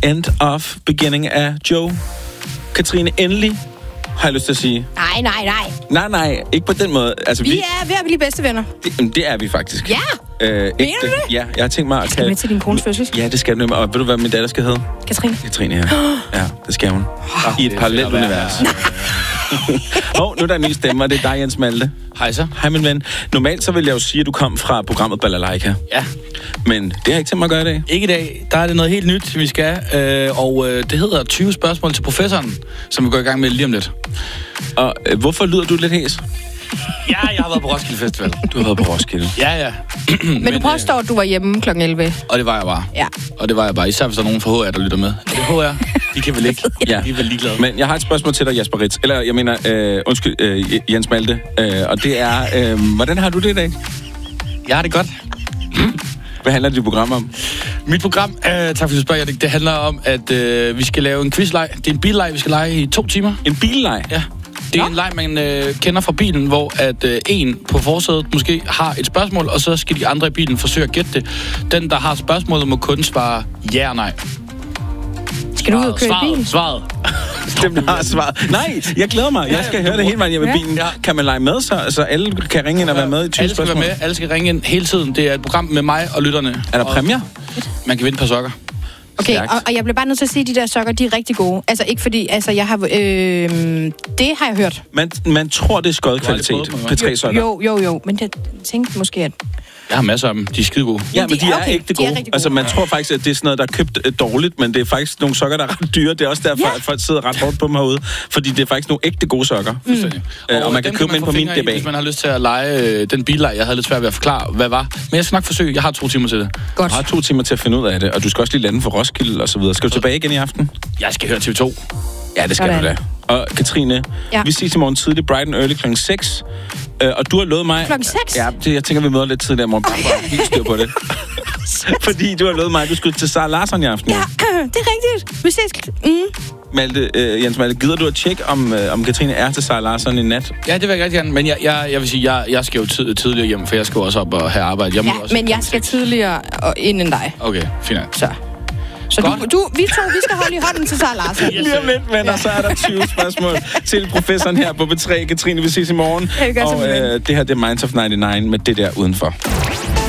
end of beginning af Joe. Katrine, endelig har jeg lyst til at sige. Nej, ikke på den måde. Altså, vi er ved at blive bedste venner. Det er vi faktisk. Ja! Mener du det? Ja, jeg har tænkt mig at... Skal med til din kones fødsel? Ja, det skal du. Og ved du, hvad min datter skal hedde? Katrine, ja. Ja, det skal hun. I et parallelt univers. Nu er der en ny stemme, og det er dig, Jens Malte. Hej så. Hej, min ven. Normalt så vil jeg jo sige, at du kom fra programmet Balalaika. Ja. Men det har jeg ikke tænkt mig at gøre i dag. Ikke i dag. Der er det noget helt nyt, vi skal. Og det hedder 20 spørgsmål til professoren, som vi går i gang med lige om lidt. Og hvorfor lyder du lidt hæs? Ja, jeg har været på Roskilde Festival. Du har været på Roskilde? Ja. Men du påstår, at du var hjemme kl. 11. Og det var jeg bare. Ja. Og det var jeg bare. Især hvis der er nogen fra HR, der lytter med. Og det er HR. De kan vel ikke. Ja. De er vel ligeglade. Men jeg har et spørgsmål til dig, Jasper Ritz. Eller jeg mener, Jens Malte. Og det er, hvordan har du det i dag? Jeg har det godt. Hvad handler dit program om? Mit program, tak fordi du spørger, det handler om, at vi skal lave en quizleg. Det er en billeg, vi skal lege i 2 timer. En billeg? Ja. Det er en leg, man kender fra bilen, hvor at en på forsædet måske har et spørgsmål, og så skal de andre i bilen forsøge at gætte det. Den, der har spørgsmålet, må kun svare ja og nej. Skal du ud og køre i bilen? Svaret. Dem har svaret. Nej, jeg glæder mig. Jeg skal høre det hele vejen hjem i bilen. Ja. Kan man lege med, så alle kan ringe ind og være med i 20 spørgsmål? Alle skal være med. Alle skal ringe ind hele tiden. Det er et program med mig og lytterne. Er der præmier? Man kan vinde et par sokker. Okay, og jeg bliver bare nødt til at sige, at de der sokker, de er rigtig gode. Altså ikke fordi, jeg har... det har jeg hørt. Man tror, det er skød kvalitet. P3-sokker. Jo, men jeg tænkte måske, at... Jeg har masser af dem. De er skide gode. Ja, men de er ikke det gode. Altså, man tror faktisk, at det er sådan noget, der er købt dårligt, men det er faktisk nogle sokker, der er ret dyre. Det er også derfor, at folk sidder ret hårdt på dem herude. Fordi det er faktisk nogle ægte gode sokker. Og man kan købe dem ind på min DBA. Hvis man har lyst til at lege den billeg, jeg havde lidt svært ved at forklare, hvad var. Men jeg skal nok forsøge. Jeg har 2 timer til det. Godt. Du har 2 timer til at finde ud af det, og du skal også lige lande for Roskilde og så videre. Skal du tilbage igen i aften? Jeg skal høre TV2. Ja, det skal du da. Og Katrine, vi ses i morgen tidlig, bright and early kl. 6. Og du har lovet mig... Klokken 6? Ja, jeg tænker, vi møder lidt tidligere i morgen. Bare helt styr på det. Fordi du har lovet mig, at du skulle til Sara Larsson i aften. Ja, det er rigtigt. Vi ses... Malte, Jens Malte, gider du at tjekke, om Katrine er til Sara Larsson i nat? Ja, det vil jeg rigtig gerne. Men jeg vil sige, jeg skal jo tidligere hjem, for jeg skal også op og have arbejde. Men jeg skal tidligere ind end dig. Okay, fint. Så vi skal holde i hånden til Sara Larsson. Lige om lidt, venner, så er der 20 spørgsmål til professoren her på B3. Katrine, vi ses i morgen. Og det her, det er Minds of 99 med det der udenfor.